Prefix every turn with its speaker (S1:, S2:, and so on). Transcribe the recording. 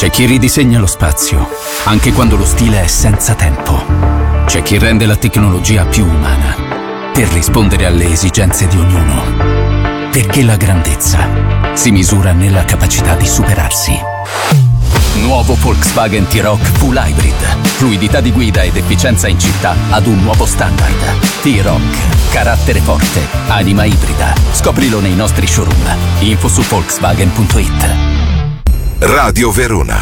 S1: C'è chi ridisegna lo spazio, anche quando lo stile è senza tempo. C'è chi rende la tecnologia più umana, per rispondere alle esigenze di ognuno. Perché la grandezza si misura nella capacità di superarsi. Nuovo Volkswagen T-Roc Full Hybrid. Fluidità di guida ed efficienza in città ad un nuovo standard. T-Roc. Carattere forte. Anima ibrida. Scoprilo nei nostri showroom. Info su Volkswagen.it.
S2: Radio Verona.